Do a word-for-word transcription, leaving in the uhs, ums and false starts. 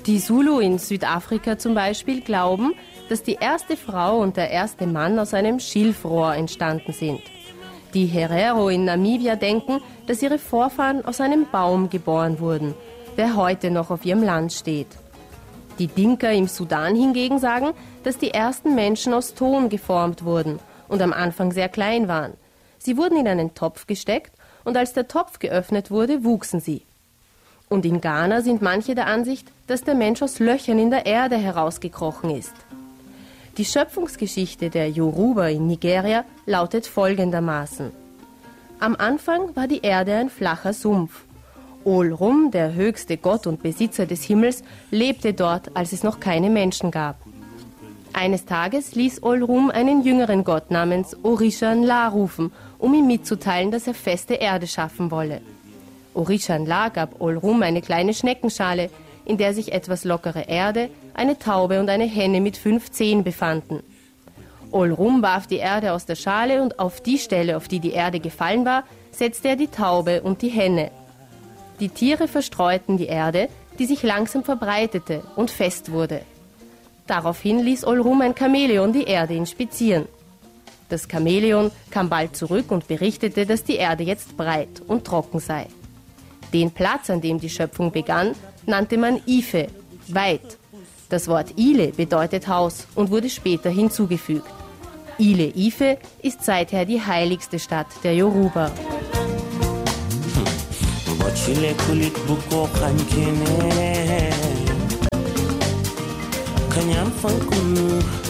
Die Zulu in Südafrika zum Beispiel glauben, dass die erste Frau und der erste Mann aus einem Schilfrohr entstanden sind. Die Herero in Namibia denken, dass ihre Vorfahren aus einem Baum geboren wurden, der heute noch auf ihrem Land steht. Die Dinka im Sudan hingegen sagen, dass die ersten Menschen aus Ton geformt wurden und am Anfang sehr klein waren. Sie wurden in einen Topf gesteckt und als der Topf geöffnet wurde, wuchsen sie. Und in Ghana sind manche der Ansicht, dass der Mensch aus Löchern in der Erde herausgekrochen ist. Die Schöpfungsgeschichte der Yoruba in Nigeria lautet folgendermaßen. Am Anfang war die Erde ein flacher Sumpf. Ol-Rum, der höchste Gott und Besitzer des Himmels, lebte dort, als es noch keine Menschen gab. Eines Tages ließ Ol-Rum einen jüngeren Gott namens Orisha-Nla rufen, um ihm mitzuteilen, dass er feste Erde schaffen wolle. Orisha-Nla gab Ol-Rum eine kleine Schneckenschale, in der sich etwas lockere Erde, eine Taube und eine Henne mit fünf Zehen befanden. Ol-Rum warf die Erde aus der Schale und auf die Stelle, auf die die Erde gefallen war, setzte er die Taube und die Henne. Die Tiere verstreuten die Erde, die sich langsam verbreitete und fest wurde. Daraufhin ließ Ol-Rum ein Chamäleon die Erde inspizieren. Das Chamäleon kam bald zurück und berichtete, dass die Erde jetzt breit und trocken sei. Den Platz, an dem die Schöpfung begann, nannte man Ife, weit. Das Wort Ile bedeutet Haus und wurde später hinzugefügt. Ile Ife ist seither die heiligste Stadt der Yoruba. Kanyam